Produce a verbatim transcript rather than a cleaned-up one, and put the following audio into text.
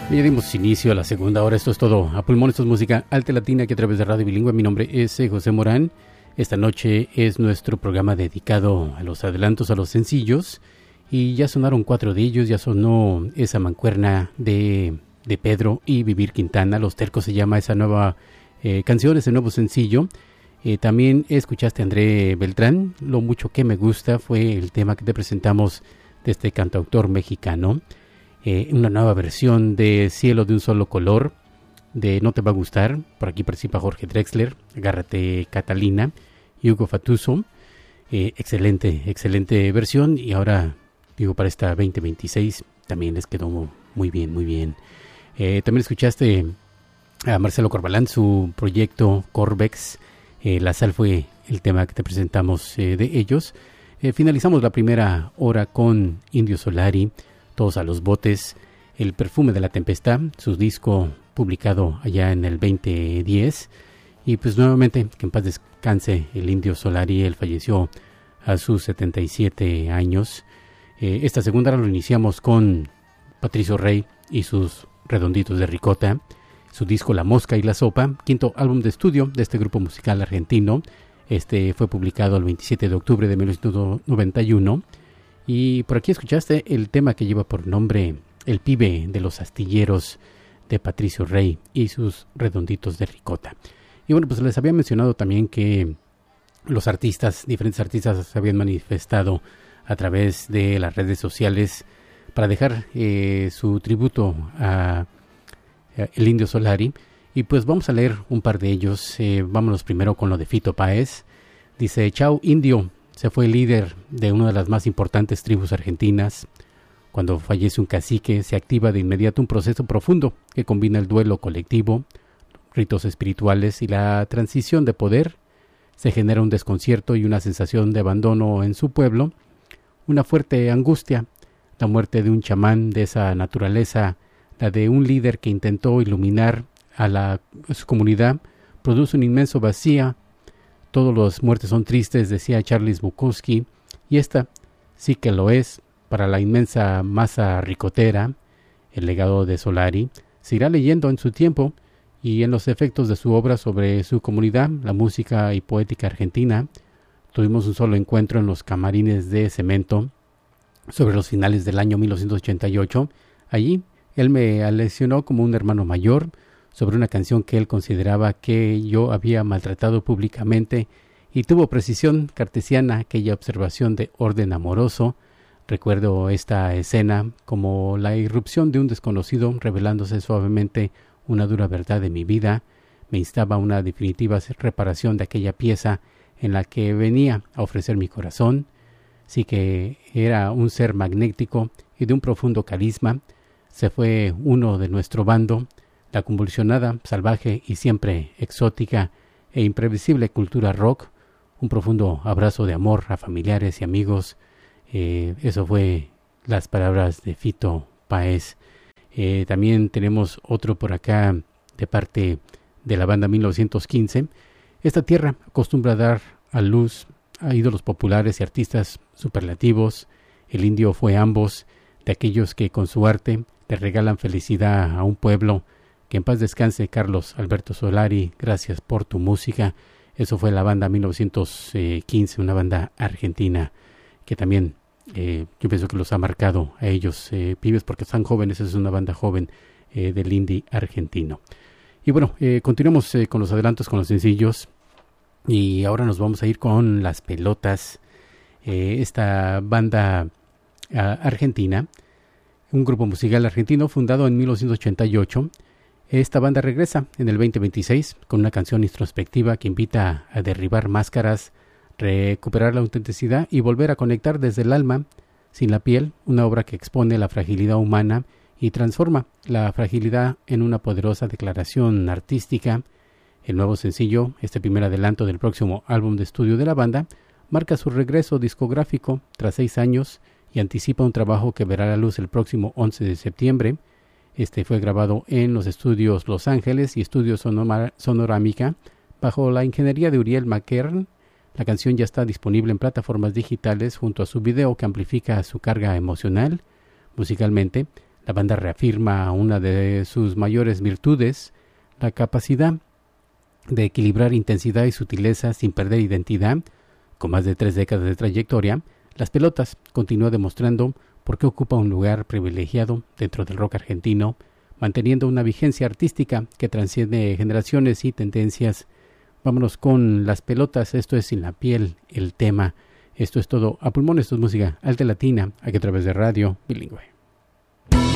Ya dimos inicio a la segunda hora. Esto es todo a pulmón. Esto es música alta latina aquí a través de Radio Bilingüe. Mi nombre es eh, José Morán. Esta noche es nuestro programa dedicado a los adelantos, a los sencillos. Y ya sonaron cuatro de ellos. Ya sonó esa mancuerna de, de Pedro y Vivir Quintana. Los Tercos se llama esa nueva eh, canción, ese nuevo sencillo. Eh, también escuchaste a André Beltrán. Lo mucho que me gusta fue el tema que te presentamos de este cantautor mexicano. Eh, una nueva versión de Cielo de un solo color, de No te va a gustar. Por aquí participa Jorge Drexler, Agárrate Catalina y Hugo Fatuso. Eh, excelente, excelente versión. Y ahora, digo, para esta veinte veintiséis también les quedó muy bien, muy bien. Eh, también escuchaste a Marcelo Corbalán, su proyecto Corvex. Eh, La Sal fue el tema que te presentamos eh, de ellos. Eh, finalizamos la primera hora con Indio Solari, Todos a los botes, El perfume de la tempestad, su disco publicado allá en el veinte diez. Y pues nuevamente, que en paz descanse el Indio Solari. Él falleció a sus setenta y siete años. Eh, esta segunda hora lo iniciamos con Patricio Rey y sus Redonditos de Ricota, su disco La Mosca y la Sopa, quinto álbum de estudio de este grupo musical argentino. Este fue publicado el veintisiete de octubre de mil novecientos noventa y uno. Y por aquí escuchaste el tema que lleva por nombre El pibe de los astilleros, de Patricio Rey y sus Redonditos de Ricota. Y bueno, pues les había mencionado también que los artistas, diferentes artistas se habían manifestado a través de las redes sociales para dejar eh, su tributo a, a el Indio Solari. Y pues vamos a leer un par de ellos. Eh, vámonos primero con lo de Fito Páez. Dice: Chao Indio, se fue el líder de una de las más importantes tribus argentinas. Cuando fallece un cacique, se activa de inmediato un proceso profundo que combina el duelo colectivo, ritos espirituales y la transición de poder. Se genera un desconcierto y una sensación de abandono en su pueblo, una fuerte angustia, la muerte de un chamán de esa naturaleza, la de un líder que intentó iluminar a, la, a su comunidad, produce un inmenso vacío. Todos los muertes son tristes, decía Charles Bukowski, y esta sí que lo es para la inmensa masa ricotera. El legado de Solari se irá leyendo en su tiempo y en los efectos de su obra sobre su comunidad, la música y poética argentina. Tuvimos un solo encuentro en los camarines de Cemento sobre los finales del año mil novecientos ochenta y ocho. Allí él me aleccionó como un hermano mayor sobre una canción que él consideraba que yo había maltratado públicamente, y tuvo precisión cartesiana, aquella observación de orden amoroso. Recuerdo esta escena como la irrupción de un desconocido revelándose suavemente una dura verdad de mi vida. Me instaba a una definitiva reparación de aquella pieza en la que venía a ofrecer mi corazón. Sí que era un ser magnético y de un profundo carisma. Se fue uno de nuestro bando. La convulsionada, salvaje y siempre exótica e imprevisible cultura rock, un profundo abrazo de amor a familiares y amigos. Eh, eso fue las palabras de Fito Páez. Eh, también tenemos otro por acá de parte de la banda mil novecientos quince. Esta tierra acostumbra a dar a luz a ídolos populares y artistas superlativos. El Indio fue ambos, de aquellos que con su arte le regalan felicidad a un pueblo. Que en paz descanse Carlos Alberto Solari, gracias por tu música. Eso fue la banda mil novecientos quince, una banda argentina que también eh, yo pienso que los ha marcado a ellos, eh, pibes, porque están jóvenes. Es una banda joven eh, del indie argentino. Y bueno, eh, continuamos eh, con los adelantos, con los sencillos. Y ahora nos vamos a ir con Las Pelotas, eh, esta banda uh, argentina, un grupo musical argentino fundado en mil novecientos ochenta y ocho. Esta banda regresa en el veinte veintiséis con una canción introspectiva que invita a derribar máscaras, recuperar la autenticidad y volver a conectar desde el alma, sin la piel, una obra que expone la fragilidad humana y transforma la fragilidad en una poderosa declaración artística. El nuevo sencillo, este primer adelanto del próximo álbum de estudio de la banda, marca su regreso discográfico tras seis años y anticipa un trabajo que verá la luz el próximo once de septiembre. Este fue grabado en los estudios Los Ángeles y Estudios Sonora, Sonorámica bajo la ingeniería de Uriel McKern. La canción ya está disponible en plataformas digitales junto a su video que amplifica su carga emocional. Musicalmente, La banda reafirma una de sus mayores virtudes, la capacidad de equilibrar intensidad y sutileza sin perder identidad. Con más de tres décadas de trayectoria, Las Pelotas continúa demostrando por qué ocupa un lugar privilegiado dentro del rock argentino, manteniendo una vigencia artística que trasciende generaciones y tendencias. Vámonos con Las Pelotas, esto es Sin la Piel, el tema. Esto es todo a pulmón, esto es música alta latina, aquí a través de Radio Bilingüe.